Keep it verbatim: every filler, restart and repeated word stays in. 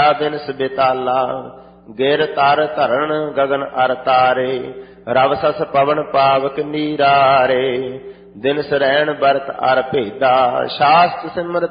ਦਿਨਸ ਬਿਤਾਲਾ। ਗਿਰ ਤਰ ਧਰਨ ਗਗਨ ਅਰ ਤਾਰੇ, ਰਵ ਸਸ ਪਵਨ ਪਾਵਕ ਨੀਰਾਰੇ। ਦਿਨਸ ਰਹਿਣ ਬਰਤ ਅਰ ਭੇਦਾ, ਸ਼ਾਸਤ ਸਿਮਰਤ